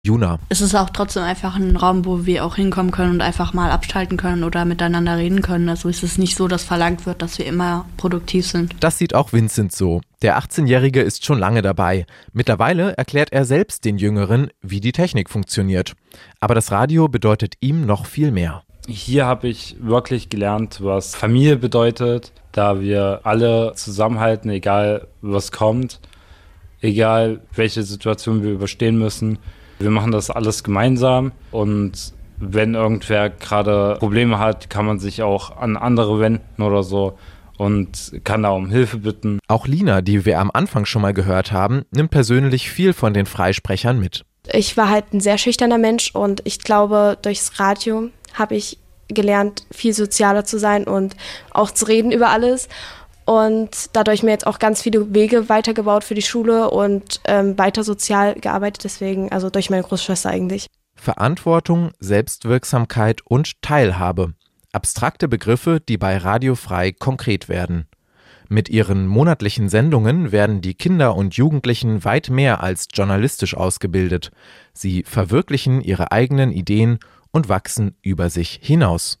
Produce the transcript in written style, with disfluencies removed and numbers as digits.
Juna. Es ist auch trotzdem einfach ein Raum, wo wir auch hinkommen können und einfach mal abschalten können oder miteinander reden können. Also ist es nicht so, dass verlangt wird, dass wir immer produktiv sind. Das sieht auch Vincent so. Der 18-Jährige ist schon lange dabei. Mittlerweile erklärt er selbst den Jüngeren, wie die Technik funktioniert. Aber das Radio bedeutet ihm noch viel mehr. Hier habe ich wirklich gelernt, was Familie bedeutet, da wir alle zusammenhalten, egal was kommt, egal welche Situation wir überstehen müssen. Wir machen das alles gemeinsam und wenn irgendwer gerade Probleme hat, kann man sich auch an andere wenden oder so und kann da um Hilfe bitten. Auch Lina, die wir am Anfang schon mal gehört haben, nimmt persönlich viel von den Freisprechern mit. Ich war halt ein sehr schüchterner Mensch und ich glaube, durchs Radio habe ich gelernt, viel sozialer zu sein und auch zu reden über alles. Und dadurch mir jetzt auch ganz viele Wege weitergebaut für die Schule und weiter sozial gearbeitet, deswegen, also durch meine Großschwester eigentlich. Verantwortung, Selbstwirksamkeit und Teilhabe. Abstrakte Begriffe, die bei Radio Frei konkret werden. Mit ihren monatlichen Sendungen werden die Kinder und Jugendlichen weit mehr als journalistisch ausgebildet. Sie verwirklichen ihre eigenen Ideen und wachsen über sich hinaus.